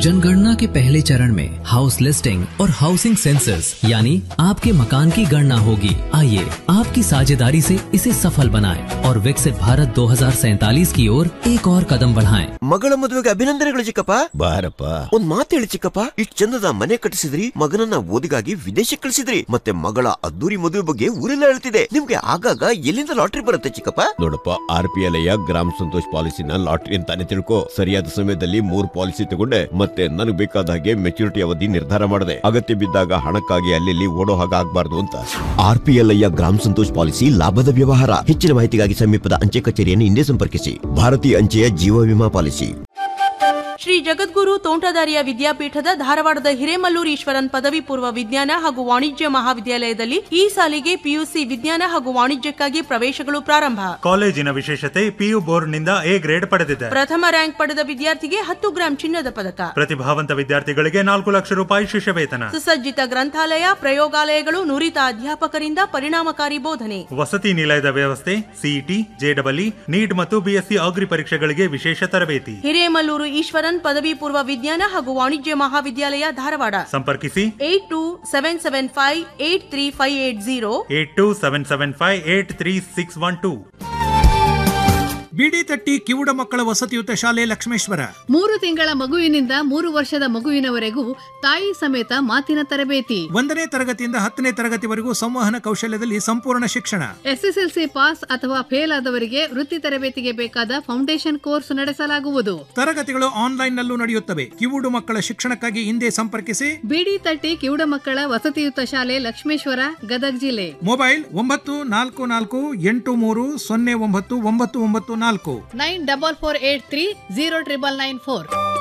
जनगणना के पहले चरण में हाउस लिस्टिंग और हाउसिंग सेंसस यानी आपके मकान की गणना होगी। आइए आपकी साझेदारी से इसे सफल बनाएं और विकसित भारत 2047 की ओर एक और कदम बढ़ाएं। ಮಗಳ ಮದುವೆಗೆ ಅಭಿನಂದನೆಗಳು ಚಿಕ್ಕಪ್ಪ. ಬಾರಪ್ಪ. ಒಂದ್ ಮಾತು ಹೇಳಿ ಚಿಕ್ಕಪ್ಪ, ಇಷ್ಟು ಚಂದದ ಮನೆ ಕಟ್ಟಿಸಿದ್ರಿ, ಮಗನನ್ನ ಓದಿಗಾಗಿ ವಿದೇಶಕ್ಕೆ ಕಳಿಸಿದ್ರಿ, ಮತ್ತೆ ಮಗಳ ಅದ್ದೂರಿ ಮದುವೆ ಬಗ್ಗೆ ಊರೆಲ್ಲ ಹೇಳ್ತಿದೆ. ನಿಮ್ಗೆ ಆಗಾಗ ಎಲ್ಲಿಂದ ಲಾಟ್ರಿ ಬರುತ್ತೆ ಚಿಕ್ಕಪ್ಪ? ನೋಡಪ್ಪ, RPL ಗ್ರಾಮ ಸಂತೋಷ್ ಪಾಲಿಸಿನ ಲಾಟ್ರಿ ಅಂತಾನೆ ತಿಳ್ಕೊ. ಸರಿಯಾದ ಸಮಯದಲ್ಲಿ 3 ಪಾಲಿಸಿ ತಗೊಂಡೆ, ಮತ್ತೆ ನನಗೆ ಬೇಕಾದ ಹಾಗೆ ಮೆಚುರಿಟಿ ಅವಧಿ ನಿರ್ಧಾರ ಮಾಡಿದೆ. ಅಗತ್ಯ ಬಿದ್ದಾಗ ಹಣಕ್ಕಾಗಿ ಅಲ್ಲಿ ಓಡೋ ಹಾಗೆ ಆಗ್ಬಾರ್ದು ಅಂತ. RPL ಗ್ರಾಮ ಸಂತೋಷ್ ಪಾಲಿಸಿ ಲಾಭದ ವ್ಯವಹಾರ. ಹೆಚ್ಚಿನ ಮಾಹಿತಿಗಾಗಿ ಸಮೀಪದ ಅಂಚೆ ಕಚೇರಿಯನ್ನು ಹಿಂದೆ ಸಂಪರ್ಕಿಸಿ. ಭಾರತೀಯ ಅಂಚೆಯ ಜೀವ ವಿಮಾ ಪಾಲಿಸಿ. ಶ್ರೀ ಜಗದ್ಗುರು ತೋಂಟದಾರ್ಯ ವಿದ್ಯಾಪೀಠದ ಧಾರವಾಡದ ಹಿರೇಮಲ್ಲೂರು ಈಶ್ವರನ್ ಪದವಿ ಪೂರ್ವ ವಿಜ್ಞಾನ ಹಾಗೂ ವಾಣಿಜ್ಯ ಮಹಾವಿದ್ಯಾಲಯದಲ್ಲಿ ಈ ಸಾಲಿಗೆ PUC ವಿಜ್ಞಾನ ಹಾಗೂ ವಾಣಿಜ್ಯಕ್ಕಾಗಿ ಪ್ರವೇಶಗಳು ಪ್ರಾರಂಭ. ಕಾಲೇಜಿನ ವಿಶೇಷತೆ PU ಬೋರ್ಡ್ನಿಂದ A ಗ್ರೇಡ್ ಪಡೆದಿದೆ. ಪ್ರಥಮ ರ್ಯಾಂಕ್ ಪಡೆದ ವಿದ್ಯಾರ್ಥಿಗೆ 10 ಗ್ರಾಂ ಚಿನ್ನದ ಪದಕ. ಪ್ರತಿಭಾವಂತ ವಿದ್ಯಾರ್ಥಿಗಳಿಗೆ 4 ಲಕ್ಷ ರೂಪಾಯಿ ಶಿಷ್ಯ ವೇತನ. ಸುಸಜ್ಜಿತ ಗ್ರಂಥಾಲಯ, ಪ್ರಯೋಗಾಲಯಗಳು, ನುರಿತ ಅಧ್ಯಾಪಕರಿಂದ ಪರಿಣಾಮಕಾರಿ ಬೋಧನೆ. ವಸತಿ ನಿಲಯದ ವ್ಯವಸ್ಥೆ, CET, JEE, ನೀಟ್ ಮತ್ತು BSc ಅಗ್ರಿ ಪರೀಕ್ಷೆಗಳಿಗೆ ವಿಶೇಷ ತರಬೇತಿ. ಹಿರೇಮಲ್ಲೂರು ಈಶ್ವರನ್ ಪದವಿ ಪೂರ್ವ ವಿಜ್ಞಾನ ಹಾಗೂ ವಾಣಿಜ್ಯ ಮಹಾವಿದ್ಯಾಲಯ ಧಾರವಾಡ. ಸಂಪರ್ಕಿಸಿ 8277583580 8277583612. ಬಿಡಿ ತಟ್ಟಿ ಕಿವುಡ ಮಕ್ಕಳ ವಸತಿಯುತ ಶಾಲೆ ಲಕ್ಷ್ಮೇಶ್ವರ. 3 ತಿಂಗಳ ಮಗುವಿನಿಂದ 3 ವರ್ಷದ ಮಗುವಿನವರೆಗೂ ತಾಯಿ ಸಮೇತ ಮಾತಿನ ತರಬೇತಿ. 1ನೇ ತರಗತಿಯಿಂದ 10ನೇ ತರಗತಿವರೆಗೂ ಸಂವಹನ ಕೌಶಲ್ಯದಲ್ಲಿ ಸಂಪೂರ್ಣ ಶಿಕ್ಷಣ. SSLC ಪಾಸ್ ಅಥವಾ ಫೇಲ್ ಆದವರಿಗೆ ವೃತ್ತಿ ತರಬೇತಿಗೆ ಬೇಕಾದ ಫೌಂಡೇಶನ್ ಕೋರ್ಸ್ ನಡೆಸಲಾಗುವುದು. ತರಗತಿಗಳು ಆನ್ಲೈನ್ ನಲ್ಲೂ ನಡೆಯುತ್ತವೆ. ಕಿವುಡು ಮಕ್ಕಳ ಶಿಕ್ಷಣಕ್ಕಾಗಿ ಹಿಂದೆ ಸಂಪರ್ಕಿಸಿ. ಬಿಡಿ ತಟ್ಟಿ ಕಿವುಡ ಮಕ್ಕಳ ವಸತಿಯುತ ಶಾಲೆ ಲಕ್ಷ್ಮೇಶ್ವರ, ಗದಗ ಜಿಲ್ಲೆ. ಮೊಬೈಲ್ 944830099994 948483099994.